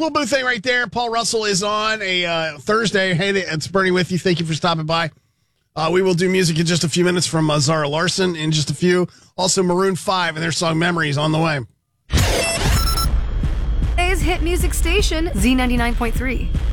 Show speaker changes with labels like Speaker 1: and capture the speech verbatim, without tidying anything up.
Speaker 1: Little booth thing right there. Paul Russell is on a uh, Thursday. Hey, it's Bernie with you. Thank you for stopping by. Uh, we will do music in just a few minutes from uh, Zara Larson in just a few. Also, Maroon five and their song Memories on the way.
Speaker 2: Today's hit music station, Z ninety-nine point three.